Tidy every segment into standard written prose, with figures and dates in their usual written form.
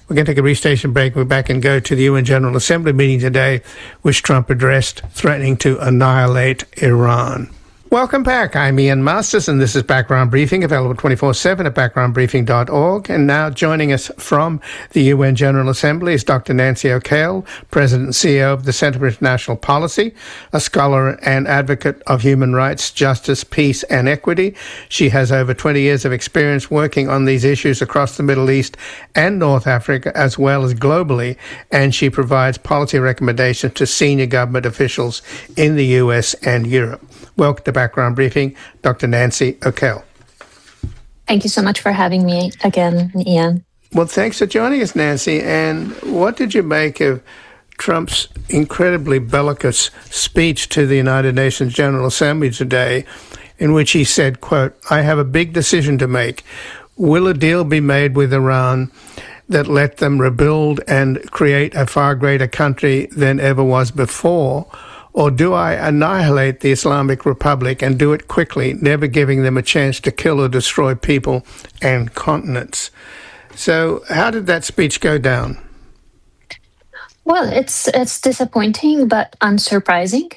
We're going to take a brief station break. We're back and go to the UN General Assembly meeting today, which Trump addressed, threatening to annihilate Iran. Welcome back. I'm Ian Masters, and this is Background Briefing, available 24/7 at backgroundbriefing.org. And now joining us from the UN General Assembly is Dr. Nancy O'Kell, President and CEO of the Center for International Policy, a scholar and advocate of human rights, justice, peace, and equity. She has over 20 years of experience working on these issues across the Middle East and North Africa, as well as globally, and she provides policy recommendations to senior government officials in the US and Europe. Welcome to Background Briefing, Dr. Nancy O'Kell. Thank you so much for having me again, Ian. Well, thanks for joining us, Nancy. And what did you make of Trump's incredibly bellicose speech to the United Nations General Assembly today, in which he said, quote, "I have a big decision to make. Will a deal be made with Iran that let them rebuild and create a far greater country than ever was before? Or do I annihilate the Islamic Republic and do it quickly, never giving them a chance to kill or destroy people and continents?" So how did that speech go down? Well, it's disappointing, but unsurprising.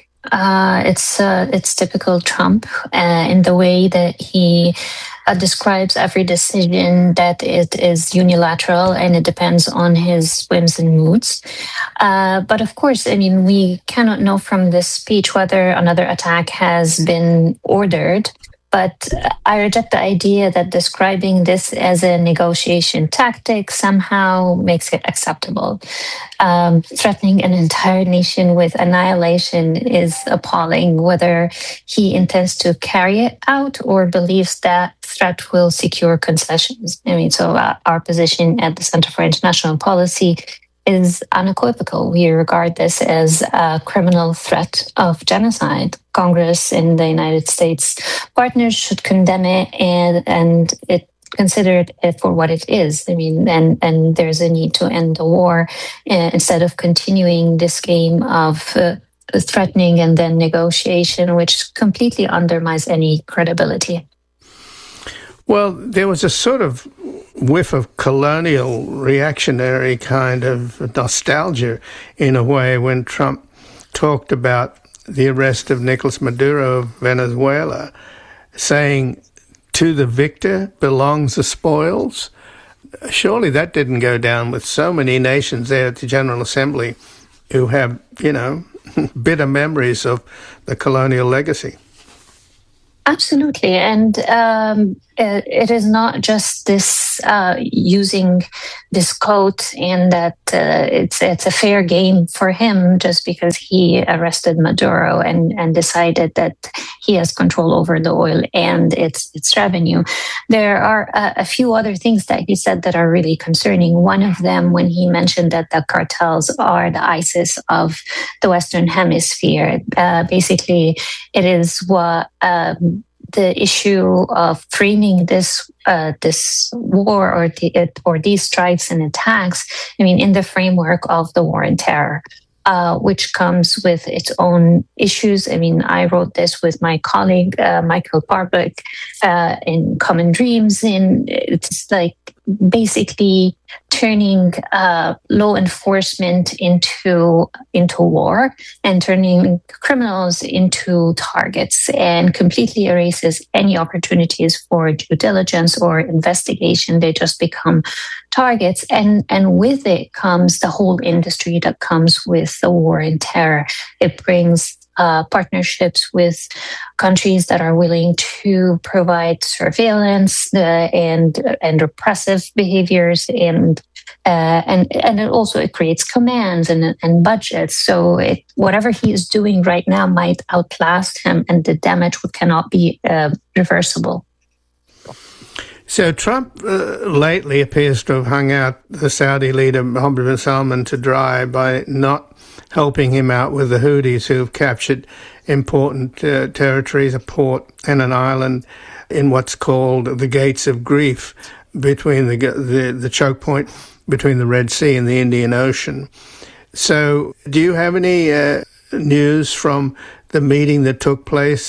It's typical Trump in the way that he describes every decision that it is unilateral and it depends on his whims and moods. But of course, I mean, we cannot know from this speech whether another attack has been ordered. But I reject the idea that describing this as a negotiation tactic somehow makes it acceptable. Threatening an entire nation with annihilation is appalling, whether he intends to carry it out or believes that threat will secure concessions. I mean, so our position at the Center for International Policy is unequivocal. We regard this as a criminal threat of genocide. Congress in the United States partners should condemn it and it consider it for what it is. I mean, and there's a need to end the war instead of continuing this game of threatening and then negotiation, which completely undermines any credibility. Well, there was a sort of whiff of colonial reactionary kind of nostalgia in a way when Trump talked about the arrest of Nicolas Maduro of Venezuela, saying, "To the victor belongs the spoils." Surely that didn't go down with so many nations there at the General Assembly who have, bitter memories of the colonial legacy. Absolutely. And it is not just this using this quote and that it's a fair game for him just because he arrested Maduro and decided that he has control over the oil and its revenue. There are a few other things that he said that are really concerning. One of them, when he mentioned that the cartels are the ISIS of the Western Hemisphere. Basically, it is what the issue of framing this war or these strikes and attacks. I mean, in the framework of the war on terror. Which comes with its own issues. I mean, I wrote this with my colleague, Michael Parbuck, in Common Dreams. And it's like basically turning law enforcement into war and turning criminals into targets and completely erases any opportunities for due diligence or investigation. They just become targets. And with it comes the whole industry that comes with the war on terror. It brings partnerships with countries that are willing to provide surveillance and repressive behaviors, and it also creates commands and budgets. So whatever he is doing right now might outlast him, and the damage cannot be reversible. So Trump lately appears to have hung out the Saudi leader Mohammed bin Salman to dry by not helping him out with the Houthis, who have captured important territories, a port and an island in what's called the Gates of Grief, between the choke point between the Red Sea and the Indian Ocean. So do you have any news from the meeting that took place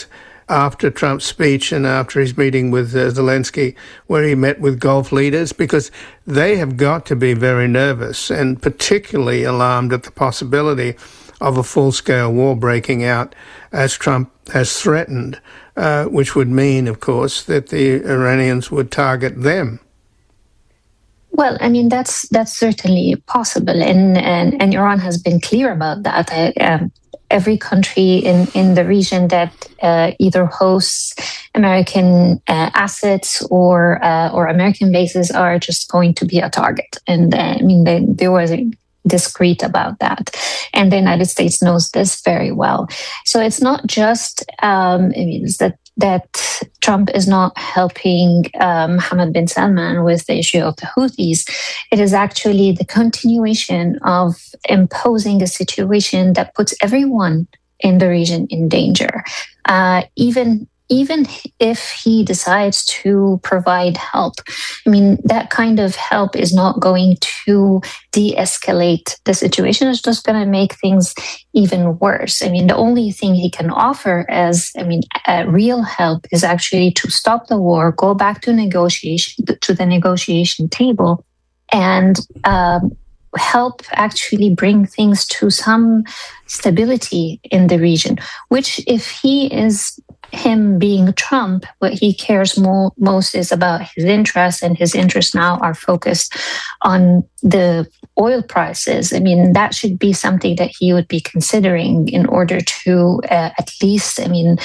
after Trump's speech and after his meeting with Zelensky, where he met with Gulf leaders, because they have got to be very nervous and particularly alarmed at the possibility of a full-scale war breaking out, as Trump has threatened, which would mean, of course, that the Iranians would target them. Well, I mean, that's certainly possible, and Iran has been clear about that. Every country in the region that either hosts American assets or American bases are just going to be a target. And I mean, there was discreet about that, and the United States knows this very well. So it's not just it means that Trump is not helping Mohammed bin Salman with the issue of the Houthis. It is actually the continuation of imposing a situation that puts everyone in the region in danger. Even if he decides to provide help, I mean, that kind of help is not going to de-escalate the situation. It's just going to make things even worse. I mean, the only thing he can offer as, real help is actually to stop the war, go back to the negotiation table, and help actually bring things to some stability in the region, which if him being Trump, what he cares most is about his interests, and his interests now are focused on the oil prices. I mean, that should be something that he would be considering in order to at least,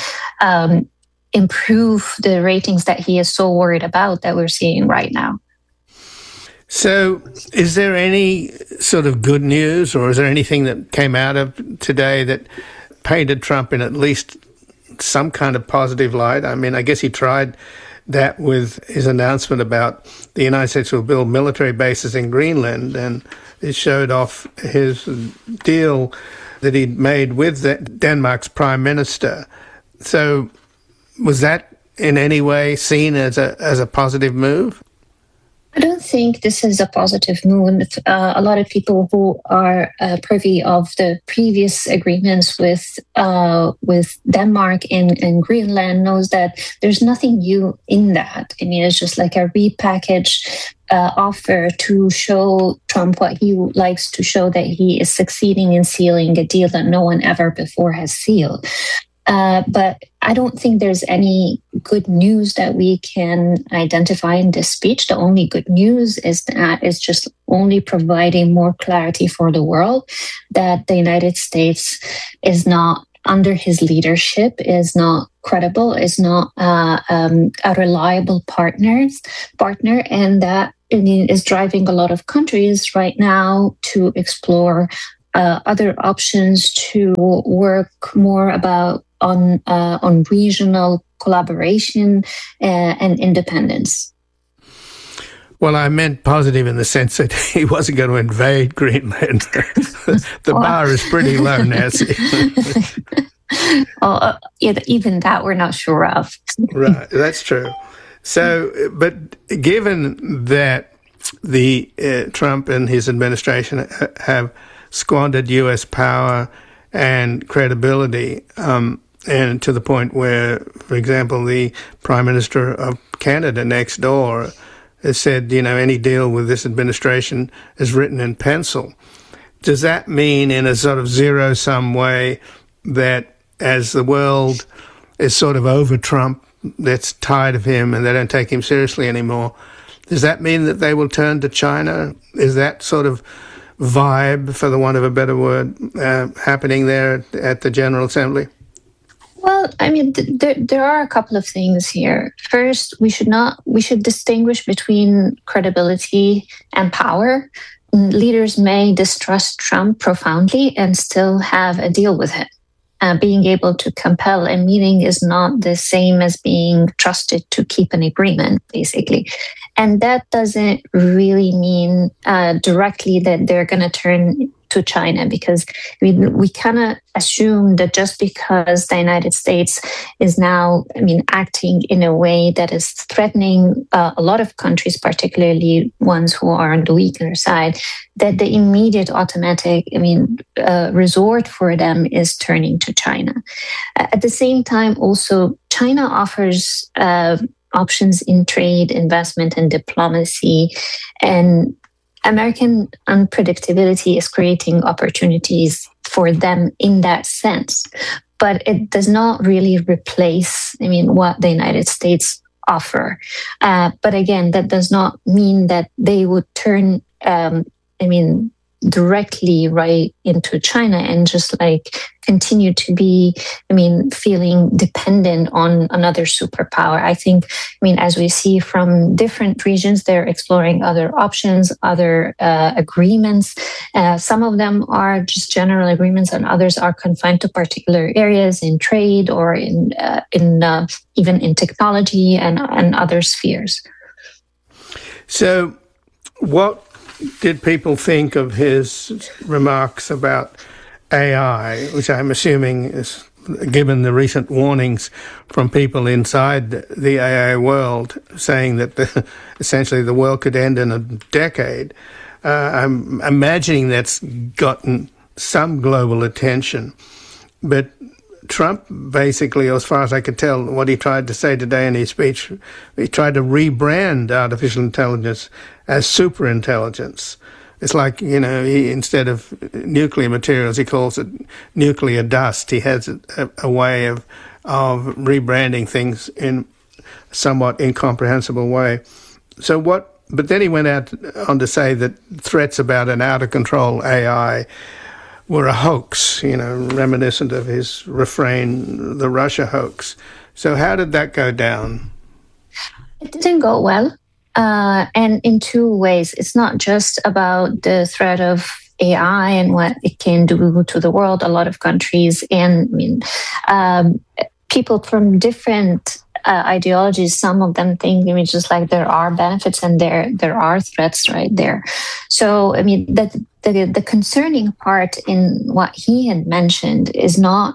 improve the ratings that he is so worried about that we're seeing right now. So is there any sort of good news, or is there anything that came out of today that painted Trump in at least some kind of positive light? I mean, I guess he tried that with his announcement about the United States will build military bases in Greenland, and it showed off his deal that he'd made with Denmark's prime minister. So was that in any way seen as a positive move? I don't think this is a positive move. A lot of people who are privy of the previous agreements with Denmark and Greenland knows that there's nothing new in that. I mean, it's just like a repackaged offer to show Trump what he likes to show, that he is succeeding in sealing a deal that no one ever before has sealed. But I don't think there's any good news that we can identify in this speech. The only good news is that it's just only providing more clarity for the world that the United States is not, under his leadership, is not credible, is not a reliable partner, and that is driving a lot of countries right now to explore other options, to work more on regional collaboration and independence. Well, I meant positive in the sense that he wasn't going to invade Greenland. The bar is pretty low, Nancy. Even that we're not sure of. Right, that's true. So, but given that the Trump and his administration have squandered U.S. power and credibility, and to the point where, for example, the Prime Minister of Canada next door has said, any deal with this administration is written in pencil. Does that mean in a sort of zero-sum way that as the world is sort of over Trump, that's tired of him and they don't take him seriously anymore, does that mean that they will turn to China? Is that sort of vibe, for the want of a better word, happening there at the General Assembly? Well, I mean, there are a couple of things here. First, we should distinguish between credibility and power. Leaders may distrust Trump profoundly and still have a deal with him. Being able to compel a meeting is not the same as being trusted to keep an agreement, basically. And that doesn't really mean directly that they're going to turn to China, because we cannot assume that just because the United States is now, acting in a way that is threatening a lot of countries, particularly ones who are on the weaker side, that the immediate automatic, resort for them is turning to China. At the same time, also, China offers options in trade, investment, and diplomacy, and American unpredictability is creating opportunities for them in that sense. But it does not really replace, what the United States offer. But again, that does not mean that they would turn, directly right into China and just continue to be, feeling dependent on another superpower. I think, as we see from different regions, they're exploring other options, other agreements. Some of them are just general agreements, and others are confined to particular areas in trade or in even in technology and other spheres. So, what did people think of his remarks about AI, which I'm assuming is, given the recent warnings from people inside the AI world, saying that essentially the world could end in a decade? I'm imagining that's gotten some global attention. But Trump basically, as far as I could tell, what he tried to say today in his speech, he tried to rebrand artificial intelligence as superintelligence. It's like, he, instead of nuclear materials, he calls it nuclear dust. He has a way of rebranding things in a somewhat incomprehensible way. But then he went on to say that threats about an out-of-control AI were a hoax, reminiscent of his refrain, the Russia hoax. So how did that go down? It didn't go well. And in two ways. It's not just about the threat of AI and what it can do to the world. A lot of countries and people from different ideologies, some of them think just there are benefits and there are threats right there. So the concerning part in what he had mentioned is not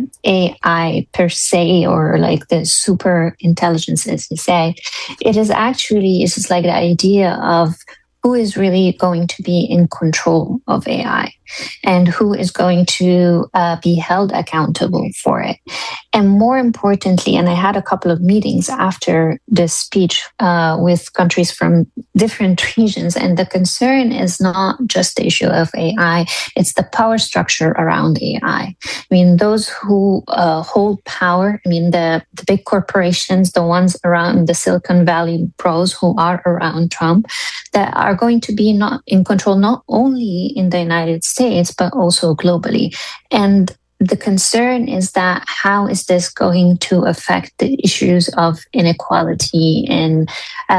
AI per se or the super intelligence, as you say. It's just the idea of who is really going to be in control of AI and who is going to be held accountable for it. And more importantly, and I had a couple of meetings after this speech with countries from different regions, and the concern is not just the issue of AI, it's the power structure around AI. Those who hold power, the big corporations, the ones around the Silicon Valley pros who are around Trump, that are going to be not in control, not only in the United States, but also globally. And the concern is that how is this going to affect the issues of inequality and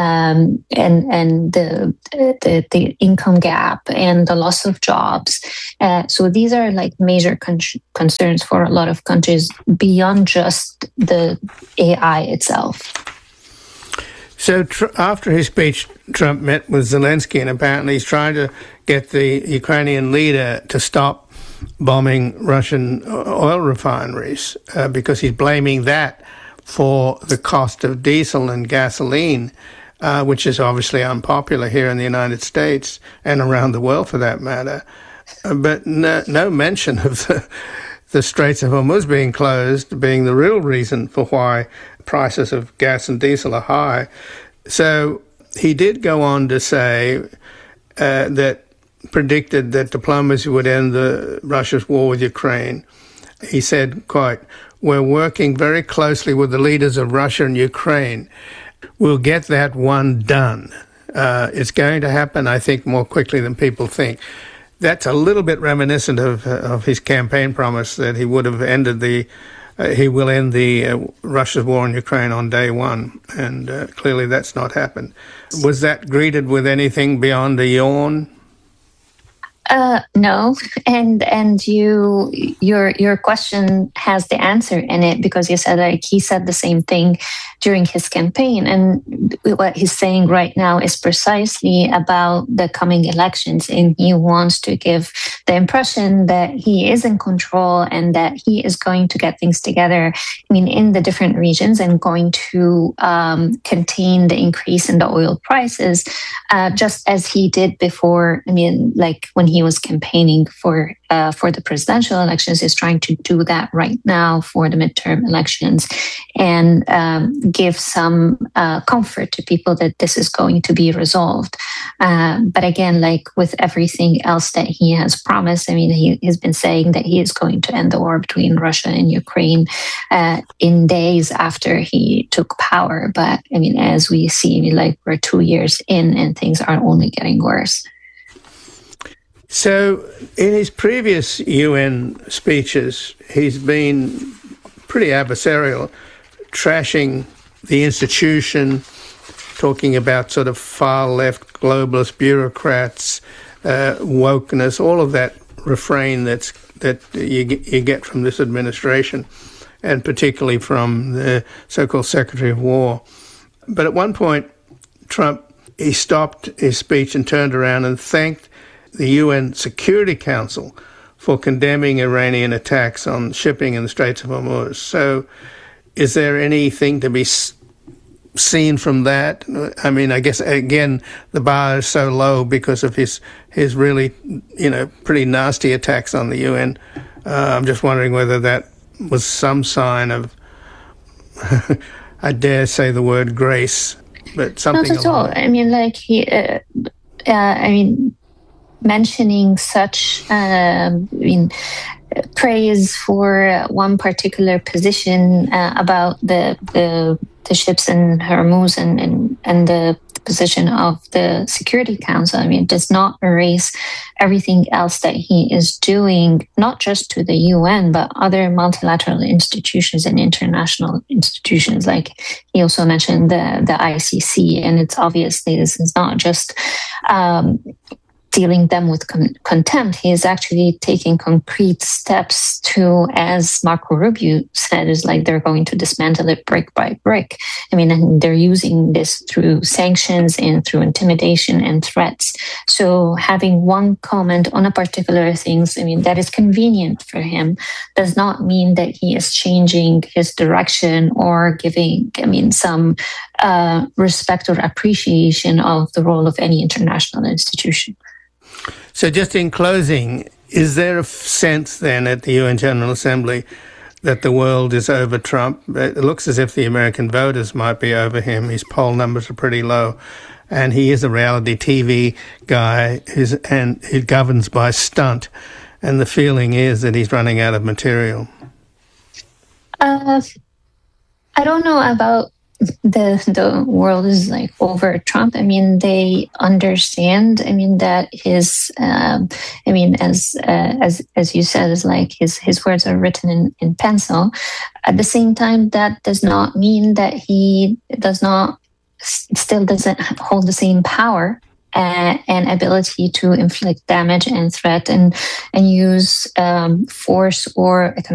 the income gap and the loss of jobs? So these are major concerns for a lot of countries beyond just the AI itself. So after his speech, Trump met with Zelensky, and apparently he's trying to get the Ukrainian leader to stop bombing Russian oil refineries because he's blaming that for the cost of diesel and gasoline, which is obviously unpopular here in the United States and around the world for that matter. But no mention of the Straits of Hormuz being closed being the real reason for why prices of gas and diesel are high. So he did go on to say that predicted that diplomacy would end Russia's war with Ukraine. He said, quote, "We're working very closely with the leaders of Russia and Ukraine. We'll get that one done." It's going to happen, I think, more quickly than people think. That's a little bit reminiscent of his campaign promise that he would have ended he will end Russia's war on Ukraine on day one, and clearly that's not happened. Was that greeted with anything beyond a yawn? No, and your question has the answer in it, because you said he said the same thing during his campaign, and what he's saying right now is precisely about the coming elections, and he wants to give the impression that he is in control and that he is going to get things together, I mean, in the different regions and going to contain the increase in the oil prices, just as he did before. I mean, like when he was campaigning for the presidential elections, is trying to do that right now for the midterm elections and give some comfort to people that this is going to be resolved. But again, like with everything else that he has promised, I mean, he has been saying that he is going to end the war between Russia and Ukraine in days after he took power. But I mean, as we see, like we're 2 years in and things are only getting worse. So in his previous UN speeches, he's been pretty adversarial, trashing the institution, talking about sort of far-left globalist bureaucrats, wokeness, all of that refrain that you get from this administration, and particularly from the so-called Secretary of War. But at one point, Trump, he stopped his speech and turned around and thanked the UN Security Council for condemning Iranian attacks on shipping in the Straits of Hormuz. So is there anything to be seen from that? I mean, I guess, again, the bar is so low because of his really, pretty nasty attacks on the UN. I'm just wondering whether that was some sign of, I dare say the word grace, but something. Not at all. I mean, like mentioning such praise for one particular position about the ships in Hormuz and the position of the Security Council, I mean, does not erase everything else that he is doing, not just to the UN, but other multilateral institutions and international institutions. Like he also mentioned the ICC, and it's obviously this is not just dealing them with contempt. He is actually taking concrete steps to, as Marco Rubio said, is like they're going to dismantle it brick by brick. I mean, and they're using this through sanctions and through intimidation and threats. So having one comment on a particular things, I mean, that is convenient for him, does not mean that he is changing his direction or giving, I mean, some respect or appreciation of the role of any international institution. So just in closing, is there a sense then at the UN General Assembly that the world is over Trump? It looks as if the American voters might be over him. His poll numbers are pretty low. And he is a reality TV guy who governs by stunt. And the feeling is that he's running out of material. I don't know about the world is like over Trump. I mean, they understand. I mean that his. I mean, as you said, is like his words are written in pencil. At the same time, that does not mean that he still doesn't hold the same power and ability to inflict damage and threat and use force or